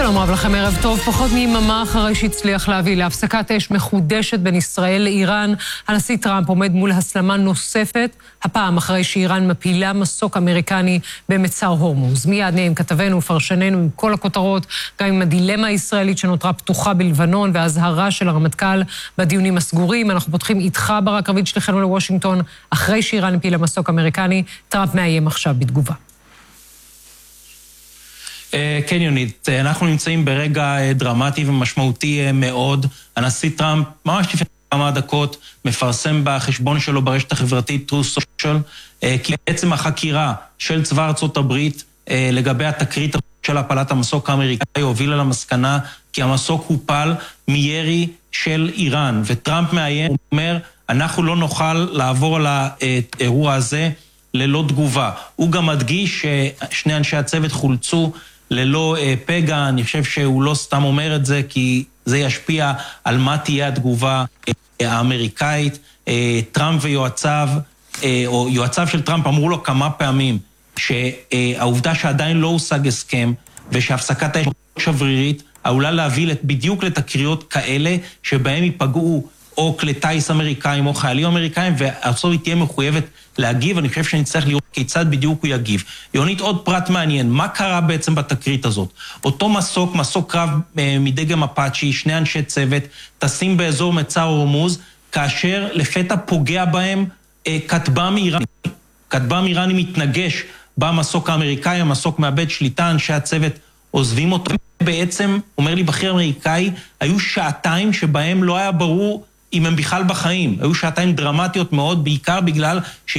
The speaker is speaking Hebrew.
שלום רב לכם, ערב טוב. פחות מיממה אחרי שהצליח להביא להפסקת אש מחודשת בין ישראל לאיראן, הנשיא טראמפ עומד מול הסלמה נוספת, הפעם אחרי שאיראן מפילה מסוק אמריקני במצר הורמוז. מיד נהיה עם כתבנו ופרשננו עם כל הכותרות, גם עם הדילמה הישראלית שנותרה פתוחה בלבנון והזהרה של הרמטכ"ל בדיונים הסגורים. אנחנו פותחים איתך ברק רביד, שליחנו לוושינגטון, אחרי שאיראן הפילה מסוק אמריקני. טראמפ מאיים עכשיו בתגובה. כן יונית, אנחנו נמצאים ברגע דרמטי ומשמעותי מאוד. הנשיא טראמפ ממש לפני כמה דקות מפרסם בחשבון שלו ברשת החברתית Truth Social, כי בעצם החקירה של צבא ארצות הברית לגבי התקרית של הפלת המסוק האמריקאי הובילה למסקנה כי המסוק הופל מירי של איראן, וטראמפ מאיים, אומר, אנחנו לא נוכל לעבור על האירוע הזה ללא תגובה. הוא גם מדגיש ששני אנשי הצוות חולצו ללא פגע. אני חושב שהוא לא סתם אומר את זה, כי זה ישפיע על מה תהיה התגובה האמריקאית. טראמפ ויועציו, או יועציו של טראמפ אמרו לו כמה פעמים, שהעובדה שעדיין לא הושג הסכם, ושהפסקת האש שברירית, עלולה להביא בדיוק לתקריות כאלה, שבהם ייפגעו או כלי טייס אמריקאים או חיילים אמריקאים, וארצות הברית תהיה מחויבת להגיב. אני חושב שנצטרך לראות כיצד בדיוק הוא יגיב. יונית, עוד פרט מעניין, מה קרה בעצם בתקרית הזאת? אותו מסוק קרב מדגם אפאצ'י, שני אנשי צוות, טסים באזור מצר הורמוז, כאשר לפתע פוגע בהם כטב"ם איראני. כטב"ם איראני מתנגש במסוק האמריקאי, המסוק מאבד שליטה, אנשי הצוות עוזבים אותו. בעצם, אומר לי בכיר אמריקאי, היו שעתיים שבהם לא היה ברור אם הם בכלל בחיים. היו שעתיים דרמטיות מאוד, בעיקר בגלל